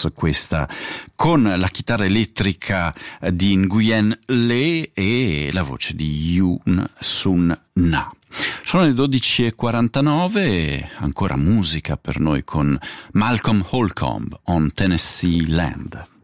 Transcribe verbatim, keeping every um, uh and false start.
Jazz, questa con la chitarra elettrica di Nguyen Le e la voce di Yoon Sun Na. Sono le dodici e quarantanove, ancora musica per noi con Malcolm Holcomb on Tennessee Land.